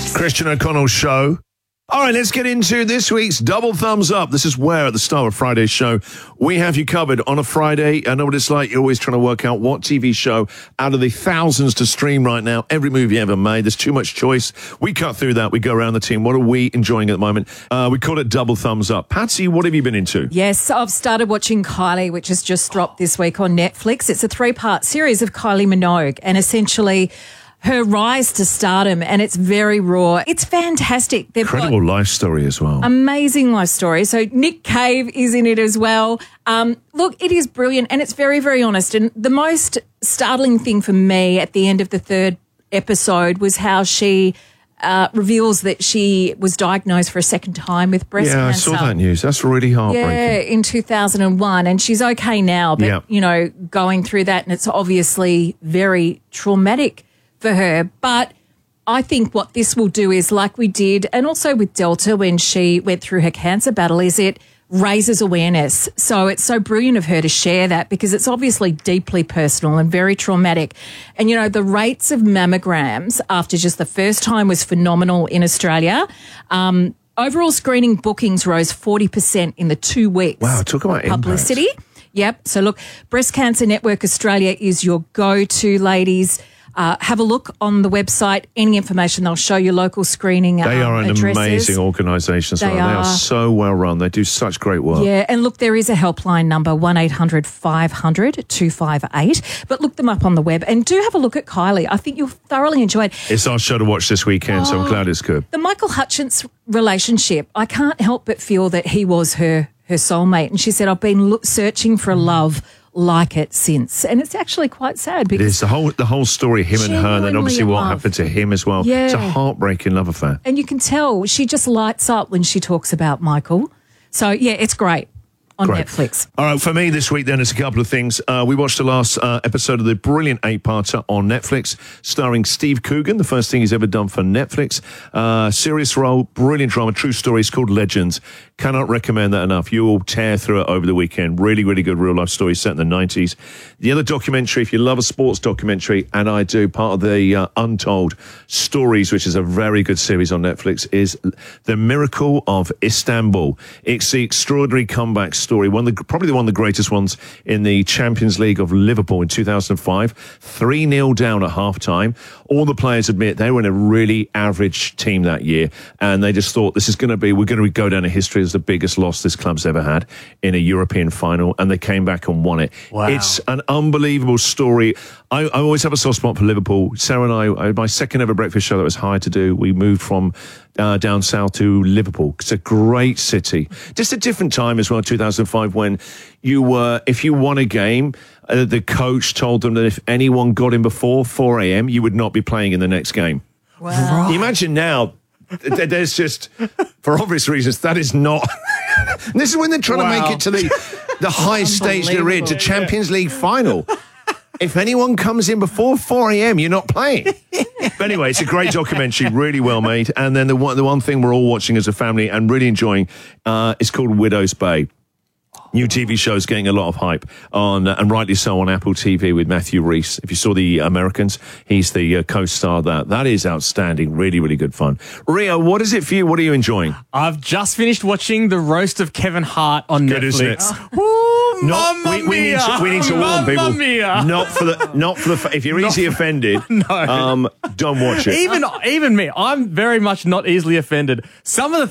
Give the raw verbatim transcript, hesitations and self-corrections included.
Christian O'Connell Show. All right, let's get into this week's Double Thumbs Up. This is where, at the start of Friday's show, we have you covered on a Friday. I know what it's like. You're always trying to work out what T V show out of the thousands to stream right now, every movie ever made. There's too much choice. We cut through that. We go around the team. What are we enjoying at the moment? Uh, we call it Double Thumbs Up. Patsy, what have you been into? Yes, I've started watching Kylie, which has just dropped this week on Netflix. It's a three-part series of Kylie Minogue, and essentially her rise to stardom, and it's very raw. It's fantastic. They've Incredible life story as well. Amazing life story. So Nick Cave is in it as well. Um, look, it is brilliant, and it's very, very honest. And the most startling thing for me at the end of the third episode was how she uh, reveals that she was diagnosed for a second time with breast yeah, cancer. Yeah, I saw that news. That's really heartbreaking. Yeah, in two thousand one, and she's okay now. But, yeah. you know, going through that, and it's obviously very traumatic for her. But I think what this will do is, like we did, and also with Delta when she went through her cancer battle, is it raises awareness. So it's so brilliant of her to share that, because it's obviously deeply personal and very traumatic. And, you know, the rates of mammograms after just the first time was phenomenal in Australia. Um, overall screening bookings rose forty percent in the two weeks. Wow, talk about publicity. Impact. Yep. So look, Breast Cancer Network Australia is your go-to, ladies. Uh, have a look on the website. Any information, they'll show you local screening They um, are an addresses. amazing organisation. They They, they are are. so well run. They do such great work. Yeah, and look, there is a helpline number, one eight hundred five hundred two five eight. But look them up on the web, and do have a look at Kylie. I think you'll thoroughly enjoy it. It's our show to watch this weekend, oh, so I'm glad it's good. The Michael Hutchence relationship, I can't help but feel that he was her, her soulmate. And she said, I've been look, searching for a love like it since, and it's actually quite sad because it is the whole the whole story, him and her, and then obviously what love. happened to him as well. Yeah. It's a heartbreaking love affair, and you can tell she just lights up when she talks about Michael. So yeah, it's great on Great. Netflix. All right, for me this week then, it's a couple of things. Uh, we watched the last uh, episode of the brilliant eight-parter on Netflix, starring Steve Coogan, the first thing he's ever done for Netflix. Uh, serious role, brilliant drama, true story. It's called Legends. Cannot recommend that enough. You will tear through it over the weekend. Really, really good real-life story set in the nineties. The other documentary, if you love a sports documentary, and I do, part of the uh, Untold Stories, which is a very good series on Netflix, is The Miracle of Istanbul. It's the extraordinary comeback story, one of the, probably one of the greatest ones in the Champions League of Liverpool in two thousand five. three nil down at half-time. All the players admit they were in a really average team that year, and they just thought, this is going to be, we're going to go down in history as the biggest loss this club's ever had in a European final, and they came back and won it. Wow. It's an unbelievable story. I, I always have a soft spot for Liverpool. Sarah and I, I, my second ever breakfast show that was hired to do, we moved from uh, down south to Liverpool. It's a great city. Just a different time as well, two thousand five, when you were, if you won a game, uh, the coach told them that if anyone got in before four a.m., you would not be playing in the next game. Wow. You imagine now, th- there's just, for obvious reasons, that is not... This is when they're trying Wow. to make it to the, the highest stage they're in, to Champions League final. If anyone comes in before four a.m., you're not playing. But anyway, it's a great documentary, really well made. And then the one, the one thing we're all watching as a family and really enjoying uh, is called Widow's Bay. New T V show's getting a lot of hype on, uh, and rightly so, on Apple T V with Matthew Rhys. If you saw The Americans, he's the uh, co-star of that. That is outstanding. Really, really good fun. Rio, what is it for you? What are you enjoying? I've just finished watching The Roast of Kevin Hart on Good, Netflix. isn't it? Ooh, Not, Mamma we, we, need mia. to, we need to warn Mamma people. mia. Not for the, not for the. If you're easily offended, No. um, don't watch it. Even even me, I'm very much not easily offended. Some of the